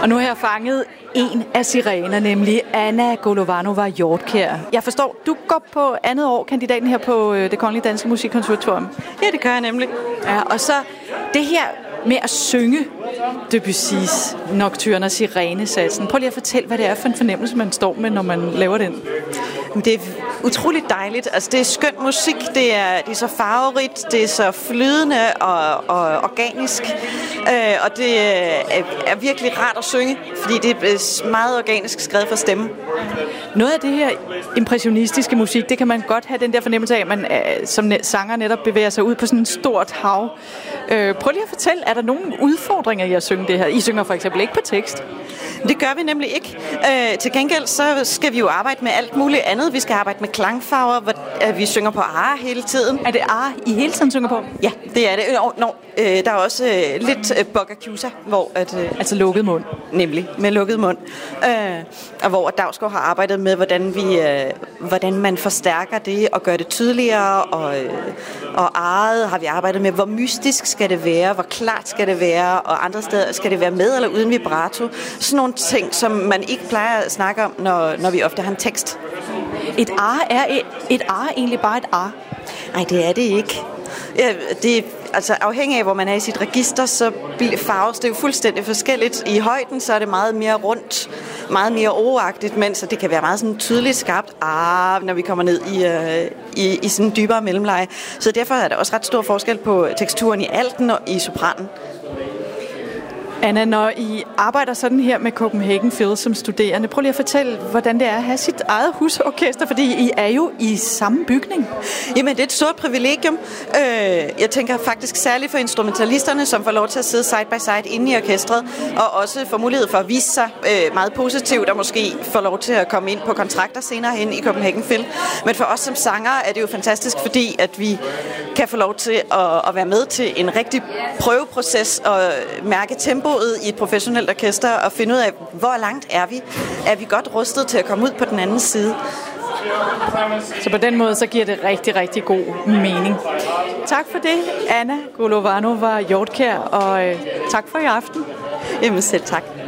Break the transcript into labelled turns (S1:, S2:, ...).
S1: Og nu har jeg fanget en af sirener, nemlig Anna Golovanova-Hjortkjær. Jeg forstår, du går på andet år kandidaten her på Det Kongelige Danske Musikkonservatorium.
S2: Ja, det gør jeg nemlig.
S1: Ja, og så det her med at synge Debussys Nocturne og Sirenesatsen. Prøv lige at fortælle, hvad det er for en fornemmelse, man står med, når man laver den.
S2: Det er utroligt dejligt. Altså, det er skøn musik, det er så farverigt, det er så flydende og organisk. Og det er virkelig rart at synge, fordi det er meget organisk skrevet for stemme.
S1: Noget af det her impressionistiske musik, det kan man godt have den der fornemmelse af, at man som sanger netop bevæger sig ud på sådan et stort hav. Prøv lige at fortælle, er der nogle udfordringer i at synge det her? I synger for eksempel ikke på tekst.
S2: Det gør vi nemlig ikke. Til gengæld så skal vi jo arbejde med alt muligt andet. Vi skal arbejde med klangfarver, hvor vi synger på ar hele tiden.
S1: Er det ar, I hele tiden synger på?
S2: Ja, det er det. Der er også lidt boccacusa, hvor at...
S1: Altså lukket mund.
S2: Nemlig, med lukket mund. Og hvor Dausgaard har arbejdet med, hvordan man forstærker det og gør det tydeligere. Og arret har vi arbejdet med, hvor mystisk skal det være, hvor klart skal det være, og andre steder skal det være med eller uden vibrato. Sådan nogle ting, som man ikke plejer at snakke om, når vi ofte har en tekst.
S1: Et ar egentlig bare et ar?
S2: Nej, det er det ikke. Ja, det er altså afhængig af, hvor man er i sit register, så farves det jo fuldstændig forskelligt. I højden, så er det meget mere rundt, meget mere overagtigt, mens det kan være meget sådan tydeligt skarpt, når vi kommer ned i sådan en dybere mellemleje. Så derfor er der også ret stor forskel på teksturen i alten og i sopranen.
S1: Anna, når I arbejder sådan her med Copenhagen Phil som studerende, prøv lige at fortælle, hvordan det er at have sit eget husorkester, fordi I er jo i samme bygning.
S2: Jamen, det er et stort privilegium. Jeg tænker faktisk særligt for instrumentalisterne, som får lov til at sidde side by side inde i orkestret, og også får mulighed for at vise sig meget positivt, og måske får lov til at komme ind på kontrakter senere hen i Copenhagen Phil. Men for os som sanger er det jo fantastisk, fordi at vi kan få lov til at være med til en rigtig prøveproces og mærke tempoet i et professionelt orkester og finde ud af, hvor langt er vi? Er vi godt rustet til at komme ud på den anden side?
S1: Så på den måde, så giver det rigtig, rigtig god mening. Tak for det, Anna Golovanova-Hjortkjær, og tak for i aften.
S2: Jamen selv tak.